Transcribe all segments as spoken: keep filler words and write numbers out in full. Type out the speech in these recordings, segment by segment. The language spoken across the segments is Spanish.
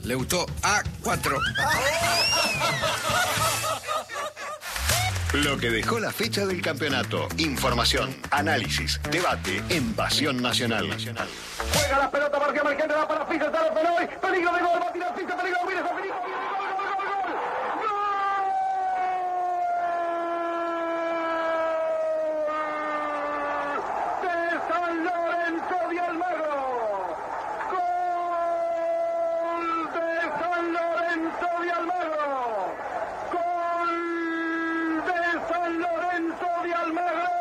Le gustó A cuatro. Lo que dejó la fecha del campeonato. Información, análisis, debate en Pasión Nacional. Juega la pelota, marca Marqués, va para Pisa, está Peloy, peligro de gol, va a tirar Pisa, peligro, mira ese peligro, gol, gol, gol, gol, gol. ¡Gol! De San Lorenzo de Almagro. Gol de San Lorenzo de Almagro. Gol de San Lorenzo de Almagro.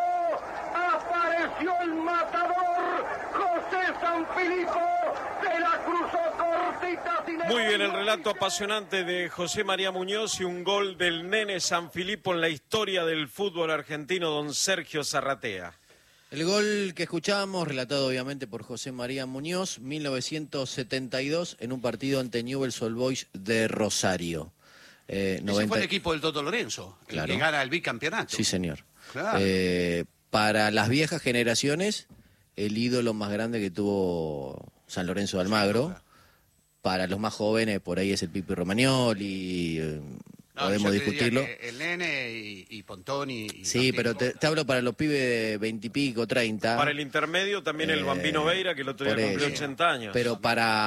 Apareció el matador José Sanfilippo, se la cruzó cortita. Muy bien, el relato apasionante de José María Muñoz y un gol del nene Sanfilippo en la historia del fútbol argentino, don Sergio Zarratea. El gol que escuchábamos, relatado obviamente por José María Muñoz, mil novecientos setenta y dos, en un partido ante Newell's Old Boys de Rosario. Eh, noventa... Ese fue el equipo del Toto Lorenzo, el Claro. que gana el bicampeonato. Sí, señor. Claro. Eh, para las viejas generaciones, el ídolo más grande que tuvo San Lorenzo de Almagro. Para los más jóvenes, por ahí es el Pipi Romagnoli, eh, No, podemos yo te diría discutirlo. que el nene y, y Pontoni. Y Sí, Martín pero te, Costa. te hablo para los pibes de veintipico, treinta. Para el intermedio también el Eh, Bambino Veira, que el otro día por cumplió eso. ochenta años. Pero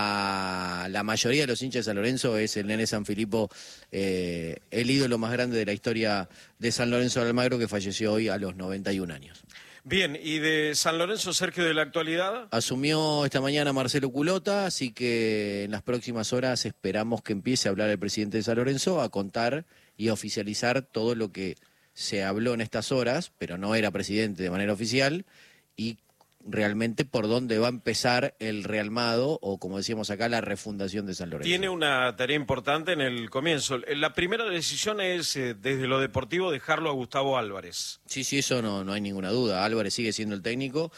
para la mayoría de los hinchas de San Lorenzo es el nene Sanfilippo, eh, el ídolo más grande de la historia de San Lorenzo de Almagro, que falleció hoy a los noventa y un años. Bien, ¿y de San Lorenzo, Sergio, de la actualidad? Asumió esta mañana Marcelo Culota, así que en las próximas horas esperamos que empiece a hablar el presidente de San Lorenzo, a contar y a oficializar todo lo que se habló en estas horas, pero no era presidente de manera oficial, y realmente por dónde va a empezar el rearmado, o como decíamos acá, la refundación de San Lorenzo. Tiene una tarea importante en el comienzo. La primera decisión es, eh, desde lo deportivo, dejarlo a Gustavo Álvarez. Sí, sí, eso no, no hay ninguna duda. Álvarez sigue siendo el técnico.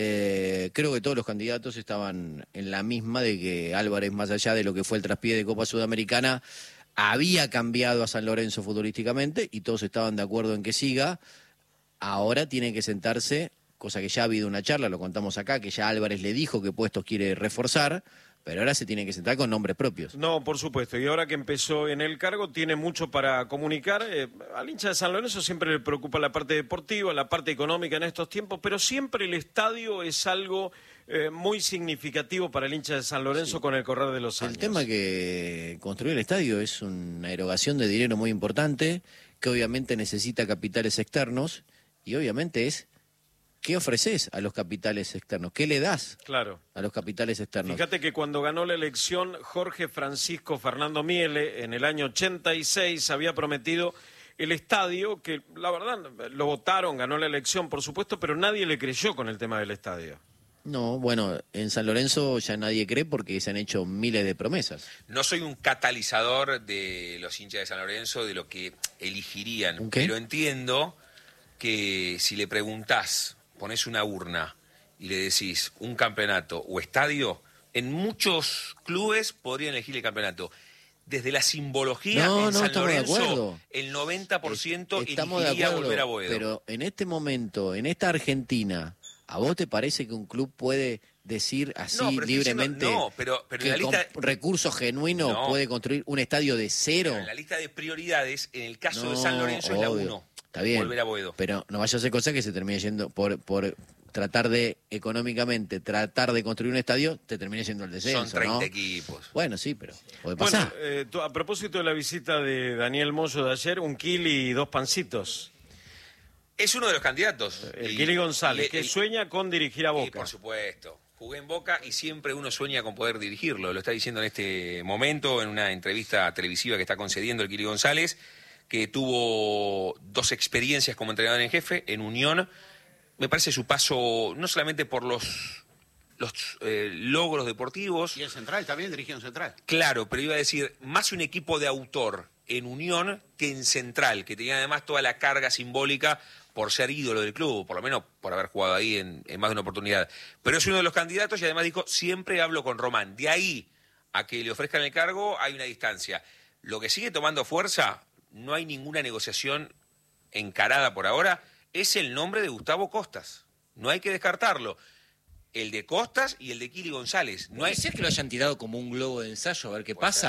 Eh, creo que todos los candidatos estaban en la misma de que Álvarez, más allá de lo que fue el traspié de Copa Sudamericana, había cambiado a San Lorenzo futbolísticamente y todos estaban de acuerdo en que siga. Ahora tiene que sentarse, cosa que ya ha habido una charla, lo contamos acá, que ya Álvarez le dijo qué puestos quiere reforzar, pero ahora se tiene que sentar con nombres propios. No, por supuesto. Y ahora que empezó en el cargo, tiene mucho para comunicar. Eh, al hincha de San Lorenzo siempre le preocupa la parte deportiva, la parte económica en estos tiempos, pero siempre el estadio es algo eh, muy significativo para el hincha de San Lorenzo, sí, con el correr de los años. El tema que construir el estadio es una erogación de dinero muy importante, que obviamente necesita capitales externos, y obviamente es ¿qué ofreces a los capitales externos? ¿Qué le das claro. a los capitales externos? Fíjate que cuando ganó la elección, Jorge Francisco Fernando Miele, en el año ochenta y seis, había prometido el estadio, que la verdad lo votaron, ganó la elección, por supuesto, pero nadie le creyó con el tema del estadio. No, bueno, en San Lorenzo ya nadie cree porque se han hecho miles de promesas. No soy un catalizador de los hinchas de San Lorenzo, de lo que elegirían, ¿Un qué? pero entiendo que si le preguntás, ponés una urna y le decís un campeonato o estadio, en muchos clubes podrían elegir el campeonato. Desde la simbología, No, en no, San estamos de Lorenzo, acuerdo. el noventa por ciento Estamos de elegiría acuerdo, volver a Boedo. pero en este momento, en esta Argentina, ¿a vos te parece que un club puede decir así No, pero estoy libremente diciendo- no, pero- pero que en la lista- con recursos genuinos No. puede construir un estadio de cero? En la lista de prioridades, en el caso No, de San Lorenzo, es la obvio. uno. Está bien, Volver a Boedo. pero no vaya a ser cosa que se termine yendo por, por tratar de, económicamente, tratar de construir un estadio, te termine yendo el descenso, Son treinta ¿no? equipos. Bueno, sí, pero puede Bueno, pasar. eh, tú, a propósito de la visita de Daniel Moyo de ayer, un kili y dos pancitos. Es uno de los candidatos. El Y- Kili González, y- que y- sueña con dirigir a y, Boca. por supuesto. Jugué en Boca y siempre uno sueña con poder dirigirlo. Lo está diciendo en este momento, en una entrevista televisiva que está concediendo el Kili González, que tuvo dos experiencias como entrenador en jefe en Unión. Me parece su paso no solamente por los, los eh, logros deportivos. Y el Central también dirigió en Central. Claro, pero iba a decir, más un equipo de autor en Unión que en Central, que tenía además toda la carga simbólica por ser ídolo del club, por lo menos por haber jugado ahí en, en más de una oportunidad. Pero es uno de los candidatos y además dijo, siempre hablo con Román. De ahí a que le ofrezcan el cargo hay una distancia. Lo que sigue tomando fuerza, no hay ninguna negociación encarada por ahora, es el nombre de Gustavo Costas. No hay que descartarlo. El de Costas y el de Kili González. No ¿Puede hay... ser que lo hayan tirado como un globo de ensayo a ver qué Puede pasa? ser.